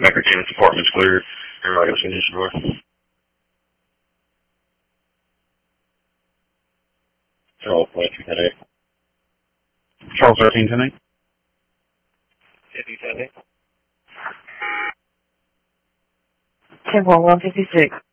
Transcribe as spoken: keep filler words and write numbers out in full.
McRae apartment's clear. Everybody else in this door. Charles, thirteen ten eight. Charles, thirteen ten eight. fifty ten eight. ten one one fifty six.